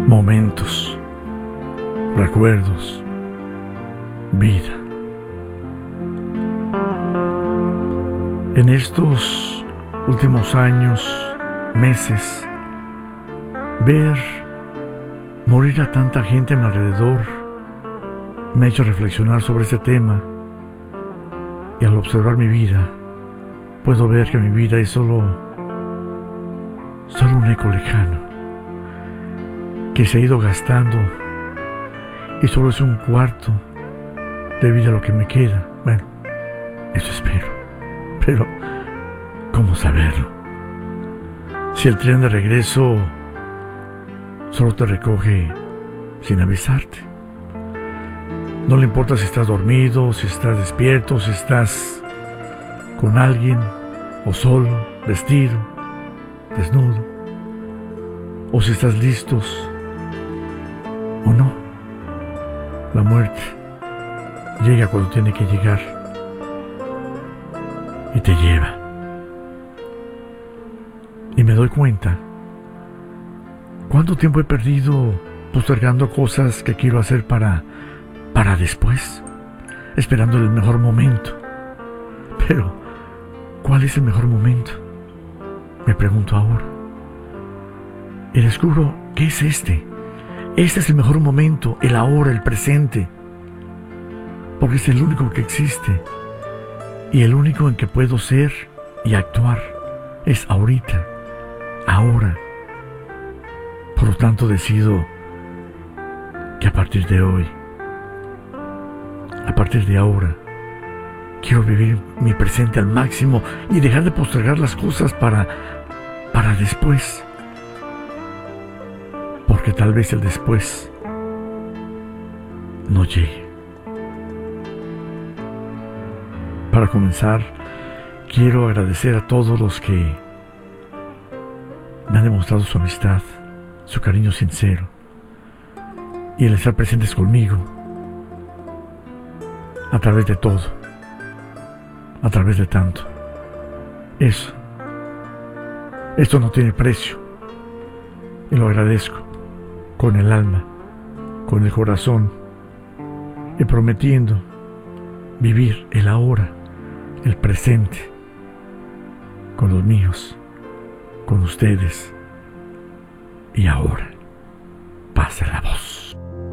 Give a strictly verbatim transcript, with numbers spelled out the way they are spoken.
momentos, recuerdos, vida. En estos últimos años, meses, ver morir a tanta gente a mi alrededor me ha hecho reflexionar sobre este tema, y al observar mi vida puedo ver que mi vida es solo solo un eco lejano que se ha ido gastando, y solo es un cuarto de vida lo que me queda. Bueno, eso espero, pero ¿cómo saberlo? Si el tren de regreso solo te recoge sin avisarte. No le importa si estás dormido, si estás despierto, si estás con alguien, o solo, vestido, desnudo, o si estás listos o no. La muerte llega cuando tiene que llegar y te lleva. Y me doy cuenta cuánto tiempo he perdido postergando cosas que quiero hacer para para después, esperando el mejor momento. Pero ¿cuál es el mejor momento? Me pregunto ahora. Y descubro que es este. Este es el mejor momento, el ahora, el presente. Porque es el único que existe. Y el único en que puedo ser y actuar es ahorita, ahora. Por lo tanto, decido que a partir de hoy, a partir de ahora, quiero vivir mi presente al máximo y dejar de postergar las cosas para, para después. Porque tal vez el después no llegue. Para comenzar, quiero agradecer a todos los que me han demostrado su amistad, su cariño sincero y el estar presentes conmigo a través de todo, a través de tanto. Eso, esto no tiene precio, y lo agradezco con el alma, con el corazón, y prometiendo vivir el ahora, el presente, con los míos, con ustedes. Y ahora, pasa la voz.